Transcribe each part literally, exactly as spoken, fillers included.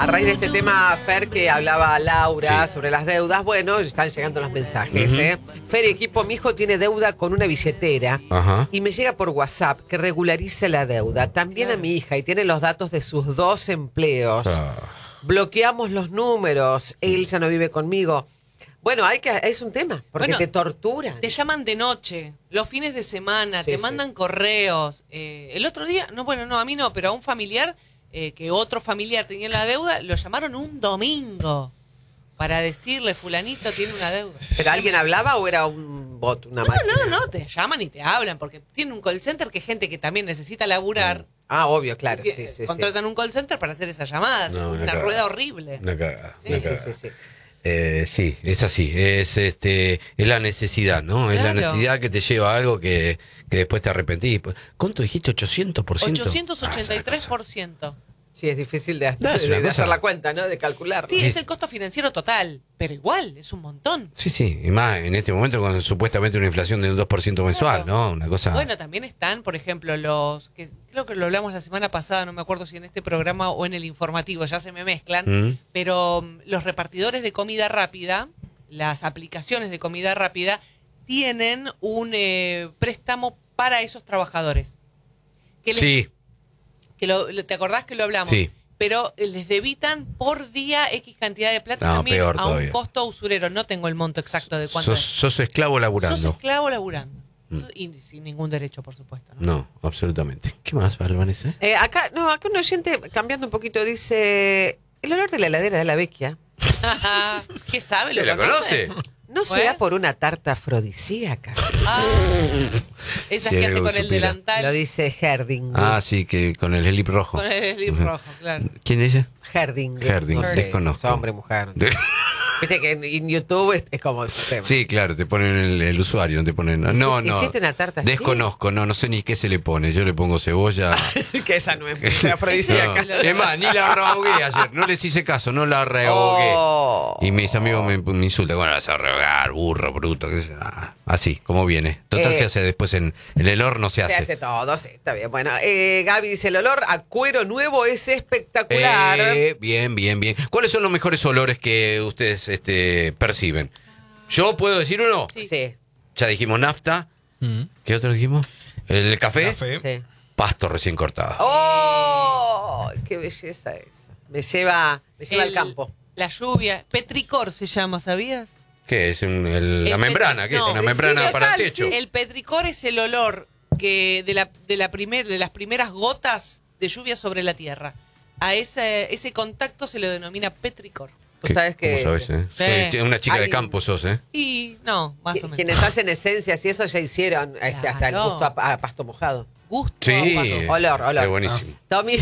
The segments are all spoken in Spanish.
A raíz de este tema, Fer, que hablaba Laura Sí. sobre las deudas, bueno, están llegando los mensajes, Ujú. ¿eh? Fer, equipo, mi hijo tiene deuda con una billetera Ajá. y me llega por WhatsApp que regularice la deuda. También Claro. a mi hija y tiene los datos de sus dos empleos. Ah. Bloqueamos los números. Él ya no vive conmigo. Bueno, hay que es un tema, porque Bueno, te torturan. Te llaman de noche, los fines de semana, Sí, te sí. mandan correos. Eh, el otro día, no, bueno, no, a mí no, pero a un familiar, eh, que otro familiar tenía la deuda, lo llamaron un domingo para decirle, fulanito tiene una deuda. ¿Pero alguien hablaba o era un bot, una No, máquina? no, no, te llaman y te hablan, porque tienen un call center que es gente que también necesita laburar. Ah, obvio, claro, que, sí, eh, sí, sí. contratan un call center para hacer esas llamadas. No, una una cagada. rueda horrible. Una cagada. Sí, una sí, cagada. sí, sí. Eh, sí, es así, es este, es la necesidad, ¿no? Es la Claro. necesidad que te lleva a algo que, que después te arrepentís. ¿Cuánto dijiste? ¿ochocientos por ciento? ochocientos ochenta y tres Ah, esa por ciento. Sí, es difícil de, No, es de- una de cosa- hacer la cuenta, ¿no? De calcular. Sí, es el costo financiero total, pero igual, es un montón. cosa. Sí, sí, y más en este momento con supuestamente una inflación del dos por ciento mensual, Claro. ¿no? Una cosa... Bueno, también están, por ejemplo, los que creo que lo hablamos la semana pasada, no me acuerdo si en este programa o en el informativo, ya se me mezclan, Mm. pero mm, los repartidores de comida rápida, las aplicaciones de comida rápida, tienen un eh, préstamo para esos trabajadores. Que les- Sí, que lo, lo- ¿te acordás que lo hablamos? Sí. Pero eh, les debitan por día X cantidad de plata No, también peor a un todavía. costo usurero. No tengo el monto exacto de cuánto sos, es. sos esclavo laburando. Sos esclavo laburando. Sos- Y sin ningún derecho, por supuesto. ¿no? No, absolutamente. ¿Qué más, Vanessa? Eh, acá, no, acá un oyente, cambiando un poquito, dice: el olor de la heladera de la Vecchia ¿Qué sabe? ¿Lo ¿La conoce? no Bueno. será por una tarta afrodisíaca. Ah, esas Si que hay hace algo con que el supiera. delantal. Lo dice Herding. Ah, sí, que con el slip rojo. Con el slip rojo, claro. ¿Quién dice? Herding. Herding, no sé, desconozco. es hombre, mujer. Viste que en, en YouTube es, es como ese tema. Sí, claro, te ponen el, el usuario, no te ponen... No, ¿Hici- no. hiciste una tarta así? Desconozco, no, no sé ni qué se le pone. Yo le pongo cebolla. que esa no es muy No. afrodisíaca. Es más, ni la rehogué ayer. No les hice caso, no la rehogué. Oh. Y mis amigos me, me insultan. Bueno, la vas a rehogar, burro, bruto. qué sé yo. Ah, así, como viene. Total, Eh, se hace después en, en el horno, se Se hace. hace todo, sí, está bien. Bueno, eh, Gaby dice: el olor a cuero nuevo es espectacular. Eh, bien, bien, bien. ¿Cuáles son los mejores olores que ustedes este, perciben? ¿Yo puedo decir uno? Sí. Sí, Ya dijimos nafta. Mm. ¿Qué otro dijimos? ¿El café? Café. sí. Pasto recién cortado. ¡Oh! ¡Qué belleza eso! Me lleva, me lleva al El- campo. La lluvia. Petricor se llama, ¿sabías? ¿Qué es? Un- el- la El membrana, petri- ¿qué es? no, Una sí, membrana legal, para el sí. techo. El petricor es el olor que de la de la primer, de las primeras gotas de lluvia sobre la tierra. A ese ese contacto se le denomina petricor. Tú ¿Qué- sabes que ¿Cómo sabes, eh? Sí. Soy una chica de Hay- campo sos, ¿eh? Y no, más o qui- menos. quienes hacen esencias y eso ya hicieron este, hasta el Claro. gusto a, a pasto mojado. Gusto. Sí. pasto. Olor, olor. Es buenísimo. Tommy.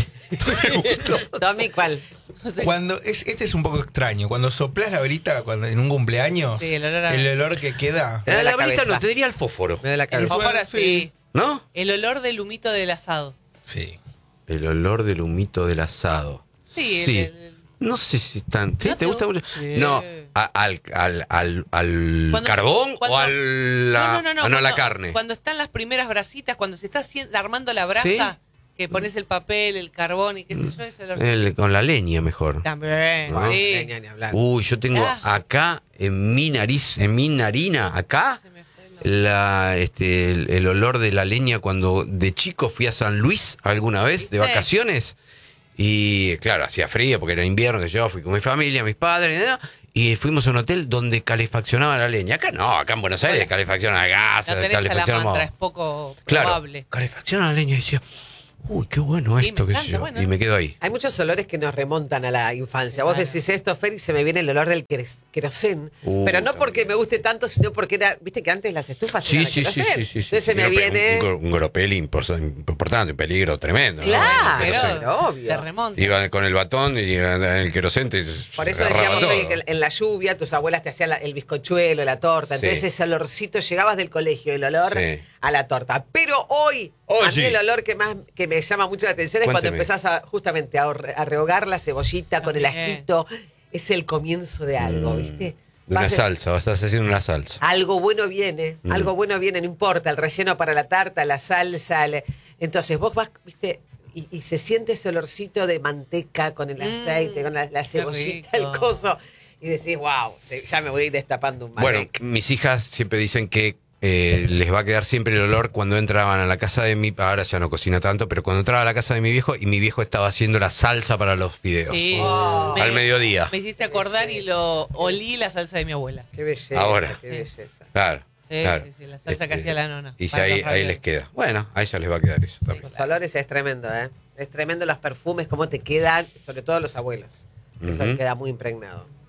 Tommy, ¿cuál? Cuando es, este es un poco extraño. Cuando soplas la velita cuando, en un cumpleaños, Sí, el olor a- el olor que queda. Me da la la brita cabeza. no, te diría el fósforo. Me da la El cabeza. fósforo, Sí. sí. ¿No? El olor del humito del asado. Sí. El olor del humito del asado. Sí, el- el- No sé si tan... ¿Sí? ¿No ¿Te te gusta gu- mucho? Sí. No, a- al, al, al, al Cuando- carbón cuando- o al... la- no, no, no, no, ah, no, a la cuando- carne. Cuando están las primeras brasitas, cuando se está haciendo- armando la brasa, que pones el papel, el carbón y qué sé yo, ese olor. El- con la leña mejor. También, No. sí. Leña, ni hablar. Uy, yo tengo Ah. acá en mi nariz, en mi narina, acá, Se me fue el- la, este, el, el olor de la leña cuando de chico fui a San Luis alguna vez de ¿Viste? vacaciones. Y claro, hacía frío porque era invierno, que yo fui con mi familia, mis padres, ¿no? Y fuimos a un hotel donde calefaccionaba la leña. Acá no, acá en Buenos Aires Bueno, calefacciona gas, No tenés calefacciona salamandra, es poco Claro, probable. calefacciona la leña y decía, uy, qué bueno Sí, esto, me qué sé encanta, yo. bueno. Y me quedo ahí. Hay muchos olores que nos remontan a la infancia. Vos Claro. decís esto, Fer, y se me viene el olor del queres- querosén. Uh, pero no porque también. me guste tanto, sino porque era, viste que antes las estufas Sí, eran sí, de sí, querosén. sí, sí, sí. Entonces se me Un grope- viene... Un, gro- un gropel impor- importante, un peligro tremendo. ¿no? Claro, Pero pero obvio. te remonta. Iba con el batón y en el querosente. Por eso agarraba decíamos todo. hoy que en- en la lluvia tus abuelas te hacían la- el bizcochuelo, la torta. Sí. Entonces ese olorcito, llegabas del colegio, el olor Sí. a la torta. Pero hoy, a mí Oye. el olor que más que me llama mucho la atención es cuando Cuénteme. empezás a, justamente a, hor- a rehogar la cebollita con el También. ajito. Es el comienzo de algo, Mm, ¿viste? de una Vas a- salsa, estás haciendo una salsa. Algo bueno viene, Mm. algo bueno viene, no importa, el relleno para la tarta, la salsa. el- Entonces vos vas, viste, y, y se siente ese olorcito de manteca con el Mm, aceite, con la, la qué cebollita, el rico. coso. Y decís, wow, ya me voy a ir destapando un Bueno, Malbec. mis hijas siempre dicen que eh, les va a quedar siempre el olor cuando entraban a la casa de mi... Ahora ya no cocina tanto, pero cuando entraba a la casa de mi viejo y mi viejo estaba haciendo la salsa para los fideos. Sí. Oh. Me- Al mediodía. Me hiciste acordar y lo olí la salsa de mi abuela. Qué belleza, Ahora. qué Sí. belleza. Claro. Sí, claro. sí, sí, la salsa que hacía la nona, Y ya para ahí, los ahí ravioles. les queda. Bueno, a ella les va a quedar eso también. Los olores es tremendo, ¿eh? Es tremendo los perfumes, cómo te quedan, sobre todo los abuelos. Eso Ujú. queda muy impregnado.